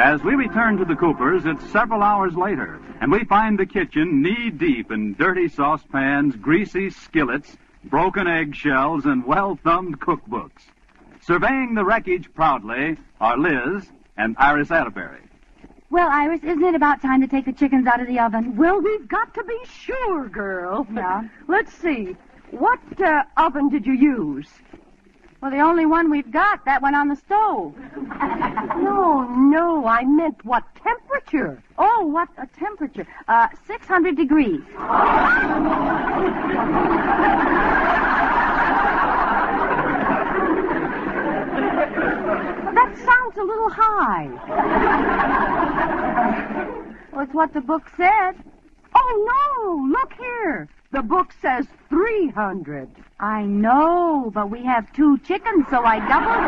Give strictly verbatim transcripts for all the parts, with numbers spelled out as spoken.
As we return to the Coopers, it's several hours later, and we find the kitchen knee-deep in dirty saucepans, greasy skillets, broken eggshells, and well-thumbed cookbooks. Surveying the wreckage proudly are Liz and Iris Atterbury. Well, Iris, isn't it about time to take the chickens out of the oven? Well, we've got to be sure, girl. Yeah. Let's see. What uh, oven did you use? Well, the only one we've got, that went on the stove. No, no, I meant what temperature? Oh, what a temperature. Uh, six hundred degrees. That sounds a little high. Well, it's what the book said. Oh, no, look here. The book says three hundred. I know, but we have two chickens, so I doubled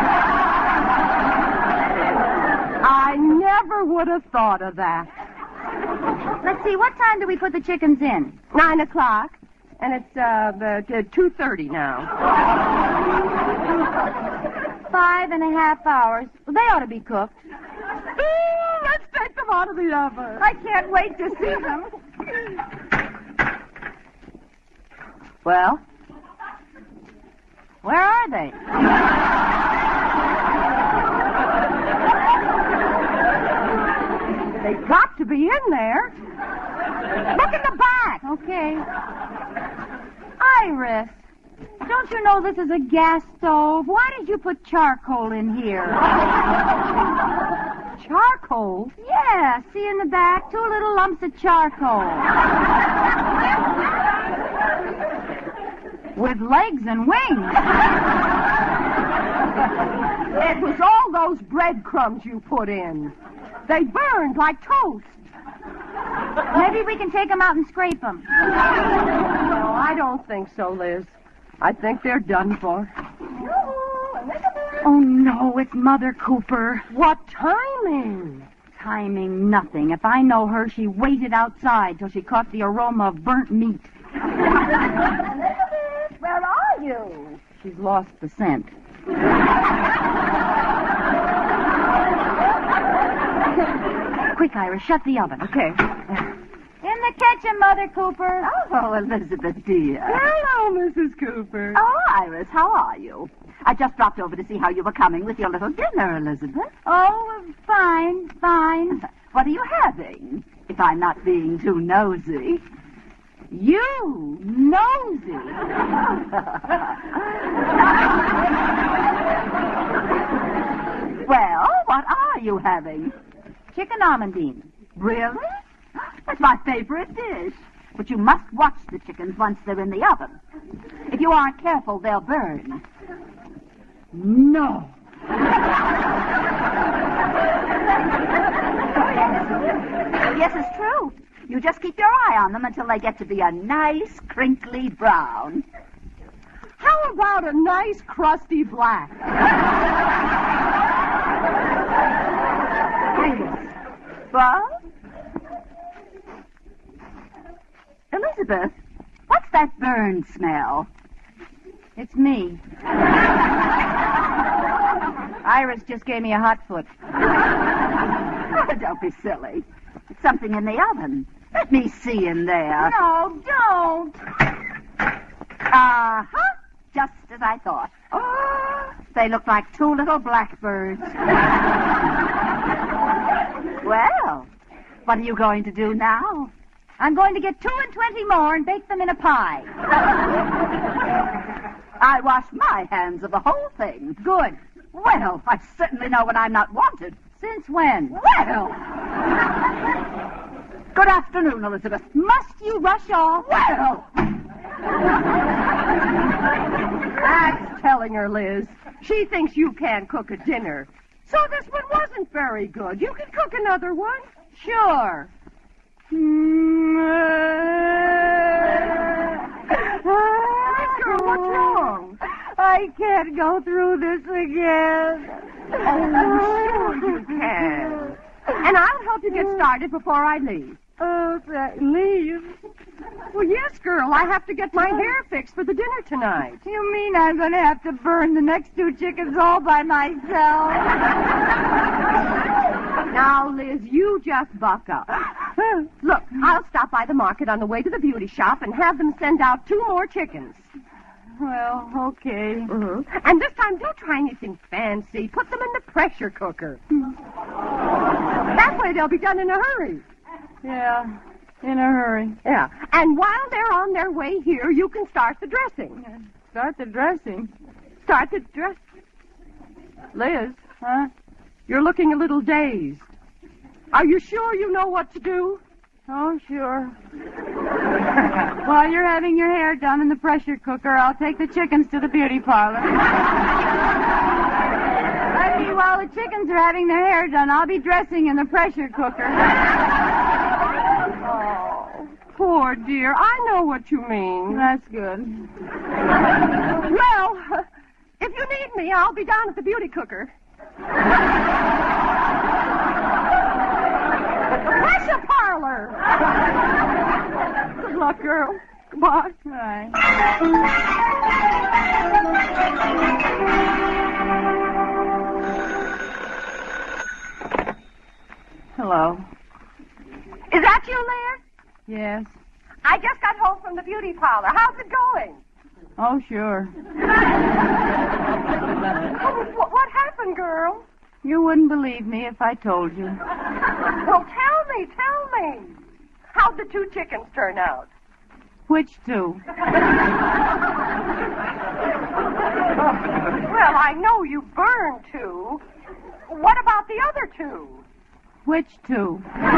it. I never would have thought of that. Let's see, what time do we put the chickens in? Nine o'clock, and it's uh, two thirty now. Five and a half hours. Well, they ought to be cooked. Ooh, let's take them out of the oven. I can't wait to see them. Well? Where are they? They've got to be in there. Look in the back. Okay. Iris, don't you know this is a gas stove? Why did you put charcoal in here? Charcoal? Yeah, see in the back? Two little lumps of charcoal. With legs and wings. It was all those breadcrumbs you put in. They burned like toast. Maybe we can take them out and scrape them. No, I don't think so, Liz. I think they're done for. Oh, no, it's Mother Cooper. What timing? Timing nothing. If I know her, she waited outside till she caught the aroma of burnt meat. Where are you? She's lost the scent. Quick, Iris, shut the oven. Okay. In the kitchen, Mother Cooper. Oh, Elizabeth, dear. Hello, Missus Cooper. Oh, Iris, how are you? I just dropped over to see how you were coming with your little dinner, Elizabeth. Oh, fine, fine. What are you having, if I'm not being too nosy? You, nosy. Well, what are you having? Chicken almondine. Really? That's my favorite dish. But you must watch the chickens once they're in the oven. If you aren't careful, they'll burn. No. Yes, it's true. You just keep your eye on them until they get to be a nice, crinkly brown. How about a nice, crusty black? Well? Elizabeth, what's that burn smell? It's me. Iris just gave me a hot foot. Oh, don't be silly. It's something in the oven. Let me see in there. No, don't. Uh-huh. Just as I thought. Oh, they look like two little blackbirds. Well, what are you going to do now? I'm going to get two and twenty more and bake them in a pie. I wash my hands of the whole thing. Good. Well, I certainly know when I'm not wanted. Since when? Well. Good afternoon, Elizabeth. Must you rush off? Well. That's telling her, Liz. She thinks you can't cook a dinner. So this one wasn't very good. You can cook another one. Sure. Girl, what's wrong? I can't go through this again. Oh, sure you can. And I'll help you get started before I leave. Oh, that leave? Well, yes, girl. I have to get my hair fixed for the dinner tonight. You mean I'm going to have to burn the next two chickens all by myself? Now, Liz, you just buck up. Look, I'll stop by the market on the way to the beauty shop and have them send out two more chickens. Well, okay. Mm-hmm. And this time, don't try anything fancy. Put them in the pressure cooker. That way they'll be done in a hurry. Yeah, in a hurry. Yeah. And while they're on their way here, you can start the dressing. Start the dressing. Start the dress. Liz, Huh? you're looking a little dazed. Are you sure you know what to do? Oh, sure. While you're having your hair done in the pressure cooker, I'll take the chickens to the beauty parlor. I mean, while the chickens are having their hair done, I'll be dressing in the pressure cooker. Oh, poor dear. I know what you mean. That's good. Well, if you need me, I'll be down at the beauty cooker. The pressure parlor. Good luck, girl. Goodbye. Right. Hello. Is that you, Liz? Yes. I just got home from the beauty parlor. How's it going? Oh, sure. What, what happened, girl? You wouldn't believe me if I told you. Well, tell me, tell me. How'd the two chickens turn out? Which two? Well, I know you burned two. What about the other two? Which two?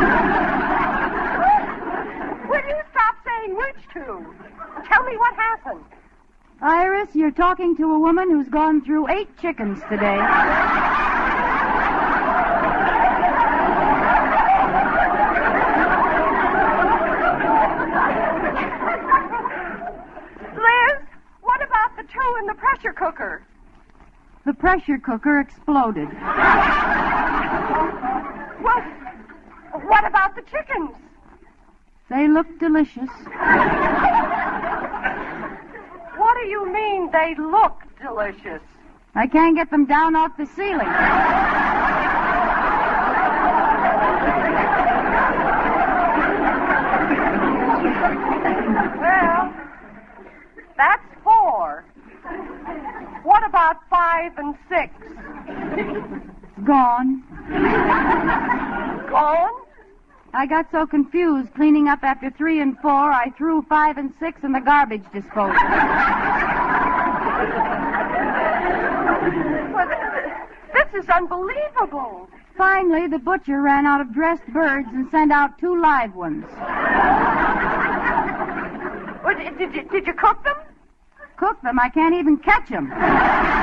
Will you stop saying which two? Tell me what happened. Iris, you're talking to a woman who's gone through eight chickens today. Liz, what about the two in the pressure cooker? The pressure cooker exploded. What? What about the chickens? They look delicious. What do you mean they look delicious? I can't get them down off the ceiling. Well, that's four. What about five and six? Gone. Gone? I got so confused cleaning up after three and four, I threw five and six in the garbage disposal. Well, th- this is unbelievable. Finally, the butcher ran out of dressed birds and sent out two live ones. Well, did, did, you, did you cook them? Cook them, I can't even catch them.